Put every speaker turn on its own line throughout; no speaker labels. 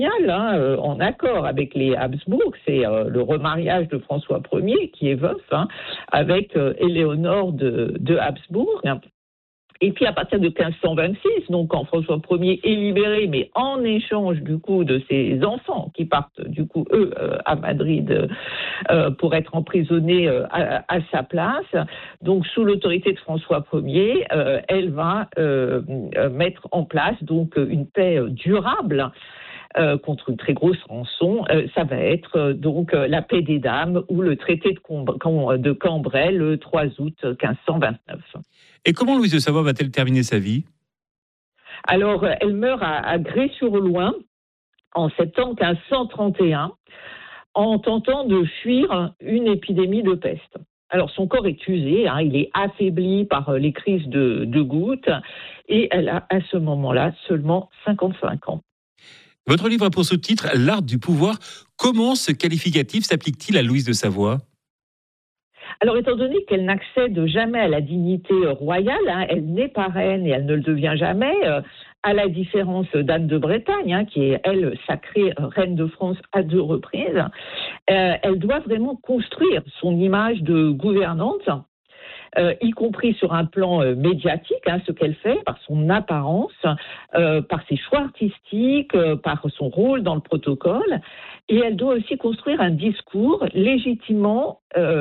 en accord avec les Habsbourg. C'est le remariage de François Ier, qui est veuf, avec Éléonore de Habsbourg. Et puis à partir de 1526, donc quand François Ier est libéré, mais en échange du coup de ses enfants qui partent du coup eux à Madrid pour être emprisonnés à sa place, donc sous l'autorité de François Ier, elle va mettre en place donc une paix durable. Contre une très grosse rançon, ça va être donc la paix des dames ou le traité de Cambrai le 3 août 1529.
Et comment Louise de Savoie va-t-elle terminer sa vie ?
Alors, elle meurt à Grès-sur-Loing en septembre 1531 en tentant de fuir une épidémie de peste. Alors, son corps est usé, il est affaibli par les crises de goutte et elle a à ce moment-là seulement 55 ans.
Votre livre a pour sous-titre « L'art du pouvoir ». Comment ce qualificatif s'applique-t-il à Louise de Savoie ?
Alors, étant donné qu'elle n'accède jamais à la dignité royale, elle n'est pas reine et elle ne le devient jamais, à la différence d'Anne de Bretagne, qui est, elle, sacrée reine de France à 2 reprises, elle doit vraiment construire son image de gouvernante, y compris sur un plan médiatique, ce qu'elle fait, par son apparence, par ses choix artistiques, par son rôle dans le protocole. Et elle doit aussi construire un discours légitimant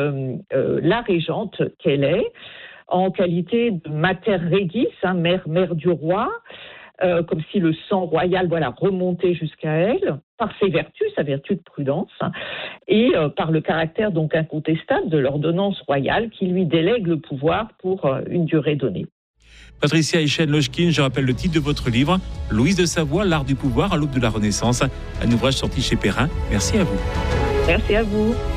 la régente qu'elle est, en qualité de mater regis, mère du roi, comme si le sang royal remontait jusqu'à elle, par ses vertus, sa vertu de prudence, et par le caractère donc incontestable de l'ordonnance royale qui lui délègue le pouvoir pour une durée donnée.
Patricia Echenne-Lochkin, je rappelle le titre de votre livre, Louise de Savoie, l'art du pouvoir à l'aube de la Renaissance, un ouvrage sorti chez Perrin. Merci à vous.
Merci à vous.